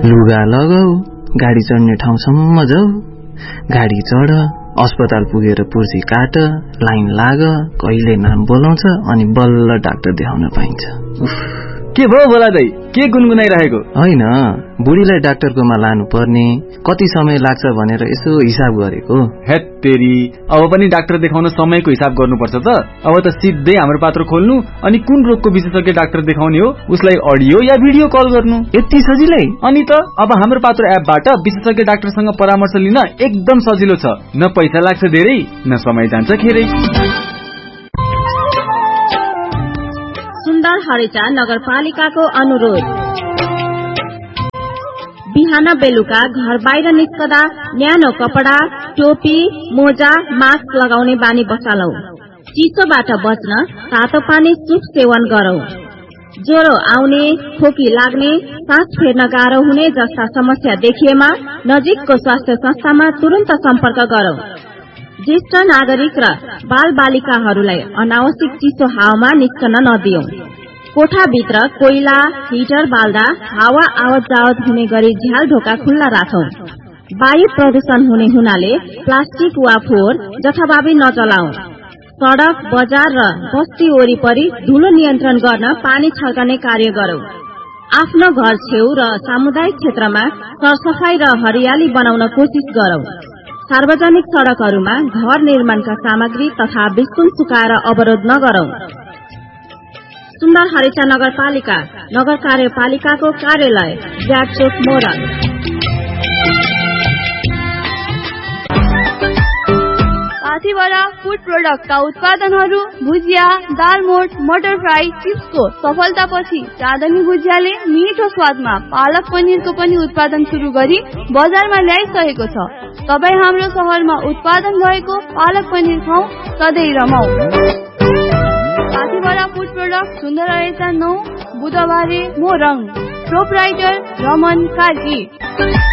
लुगा लगाऊ, गाडी चढ्ने ठाउँसम्म जाऊ, गाडी चढ, अस्पताल पुगेर पुर्जी काट, लाइन लाग, कहिले नाम बोलाउँछ अनि बल्ल डाक्टर देखाउन पाइन्छ। के भयो बोला दाइ, के गुनगुनाइरहेको? होइन, बुढीलाई डाक्टरकोमा लानु पर्ने, कति समय लाग्छ भनेर यसो हिसाब गरेको। हेत तेरी, अब पनि डाक्टर देखाउन समयको हिसाब गर्नुपर्छ त। अब त सिधै हाम्रो पात्र खोल्नु अनि कुन रोगको विशेषज्ञ डाक्टर देखाउने हो उसलाई अडियो या भिडियो कल गर्नु, यति सजिलै? अनि त अब हाम्रो पात्र एपबाट विशेषज्ञ डाक्टरसँग परामर्श लिन एकदम सजिलो छ। न पैसा लाग्छ धेरै, न समय जान्छ खेरै। सुन्दर हरेचा नगरपालिकाको अनुरोध। बिहान बेलुका घर बाहिर निस्कदा न्यानो कपडा, टोपी, मोजा, मास्क लगाउने बानी बसालौ। चिसोबाट बच्न तातो पानी सुप सेवन गरौ। ज्वरो आउने, खोकी लाग्ने, सास फेर्न गाह्रो हुने जस्ता समस्या देखिएमा नजिकको स्वास्थ्य संस्थामा तुरन्त सम्पर्क गरौ। ज्येष्ठ नागरिक र बाल बालिकाहरूलाई अनावश्यक चिसो हावामा निस्कन नदियौ। कोठाभित्र कोइला, हिटर बाल्दा हावा आवत जावत हुने गरी झ्याल ढोका खुल्ला राखौं। वायु प्रदूषण हुने हुनाले प्लास्टिक वा फोहोर जथाभावी नचलाऊ। सड़क, बजार र बस्ती वरिपरि धुलो नियन्त्रण गर्न पानी छर्कने कार्य गरौ। आफ्नो घर छेउ र सामुदायिक क्षेत्रमा सरसफाई र हरियाली बनाउन कोसिस गरौ। सार्वजनिक सड़कहरूमा घर निर्माणका सामग्री तथा बिस्कुन सुकाएर अवरोध नगरौ। सुन्दर हरेचा नगरपालिका नगर कार्यपालिकाको कार्यालय ज्याटचोक मोरङ। पाथीभरा फूड प्रोडक्टका उत्पादनहरू भुजिया, दालमोट, मटर फ्राई, चिप्सको सफलतापछि चाँदनी भुजियाले मिठो स्वादमा पालक पनिरको पनि उत्पादन सुरु गरी बजारमा ल्याइसकेको छ। तपाईँ हाम्रो शहरमा उत्पादन भएको पालक पनिर खाऊ, सधैँ रमाऊ। पाथीभरा फूड प्रोडक्ट सुन्दर हरेचा 9 बुधबारे मोरङ। प्रोपराइटर रमन कार्की।